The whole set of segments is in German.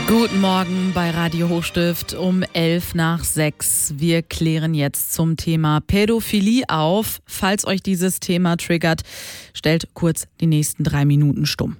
Guten Morgen bei Radio Hochstift um 5:11. Wir klären jetzt zum Thema Pädophilie auf. Falls euch dieses Thema triggert, stellt kurz die nächsten 3 Minuten stumm.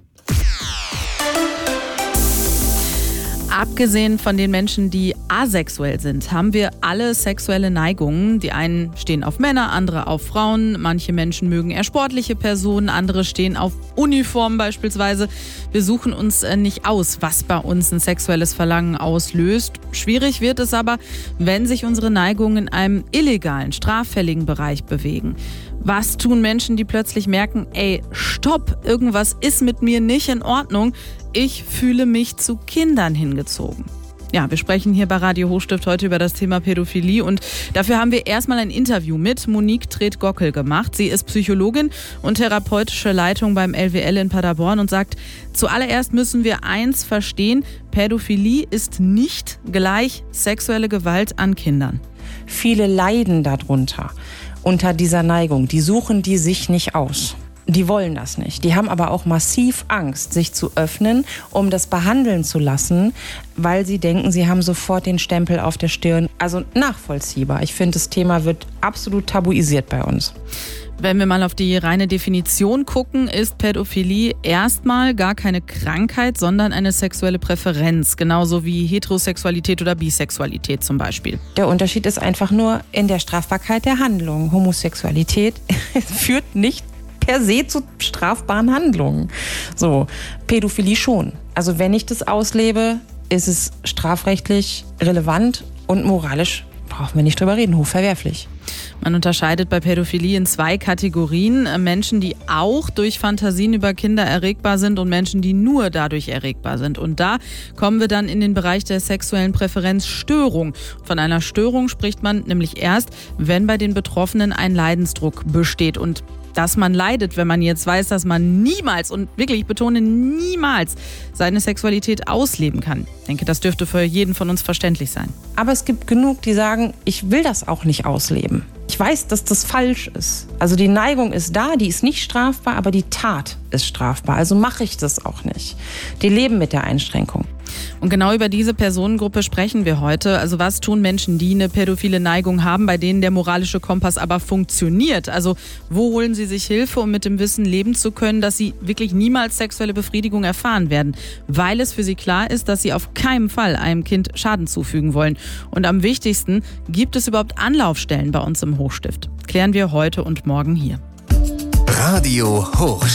Abgesehen von den Menschen, die asexuell sind, haben wir alle sexuelle Neigungen. Die einen stehen auf Männer, andere auf Frauen. Manche Menschen mögen eher sportliche Personen, andere stehen auf Uniformen beispielsweise. Wir suchen uns nicht aus, was bei uns ein sexuelles Verlangen auslöst. Schwierig wird es aber, wenn sich unsere Neigungen in einem illegalen, straffälligen Bereich bewegen. Was tun Menschen, die plötzlich merken, stopp, irgendwas ist mit mir nicht in Ordnung. Ich fühle mich zu Kindern hingezogen. Ja, wir sprechen hier bei Radio Hochstift heute über das Thema Pädophilie und dafür haben wir erstmal ein Interview mit Monique Tret-Gockel gemacht. Sie ist Psychologin und therapeutische Leitung beim LWL in Paderborn und sagt, zuallererst müssen wir eins verstehen, Pädophilie ist nicht gleich sexuelle Gewalt an Kindern. Viele leiden darunter, unter dieser Neigung. Die suchen die sich nicht aus. Die wollen das nicht. Die haben aber auch massiv Angst, sich zu öffnen, um das behandeln zu lassen, weil sie denken, sie haben sofort den Stempel auf der Stirn. Also nachvollziehbar. Ich finde, das Thema wird absolut tabuisiert bei uns. Wenn wir mal auf die reine Definition gucken, ist Pädophilie erstmal gar keine Krankheit, sondern eine sexuelle Präferenz. Genauso wie Heterosexualität oder Bisexualität zum Beispiel. Der Unterschied ist einfach nur in der Strafbarkeit der Handlung. Homosexualität führt nicht per se zu strafbaren Handlungen. So, Pädophilie schon. Also wenn ich das auslebe, ist es strafrechtlich relevant und moralisch, brauchen wir nicht drüber reden, hochverwerflich. Man unterscheidet bei Pädophilie in 2 Kategorien. Menschen, die auch durch Fantasien über Kinder erregbar sind und Menschen, die nur dadurch erregbar sind. Und da kommen wir dann in den Bereich der sexuellen Präferenzstörung. Von einer Störung spricht man nämlich erst, wenn bei den Betroffenen ein Leidensdruck besteht. Und dass man leidet, wenn man jetzt weiß, dass man niemals, und wirklich, ich betone niemals, seine Sexualität ausleben kann. Ich denke, das dürfte für jeden von uns verständlich sein. Aber es gibt genug, die sagen, ich will das auch nicht ausleben. Ich weiß, dass das falsch ist. Also die Neigung ist da, die ist nicht strafbar, aber die Tat ist strafbar. Also mache ich das auch nicht. Die leben mit der Einschränkung. Und genau über diese Personengruppe sprechen wir heute. Also was tun Menschen, die eine pädophile Neigung haben, bei denen der moralische Kompass aber funktioniert? Also wo holen sie sich Hilfe, um mit dem Wissen leben zu können, dass sie wirklich niemals sexuelle Befriedigung erfahren werden? Weil es für sie klar ist, dass sie auf keinen Fall einem Kind Schaden zufügen wollen. Und am wichtigsten, gibt es überhaupt Anlaufstellen bei uns im Hochstift? Klären wir heute und morgen hier. Radio Hochstift.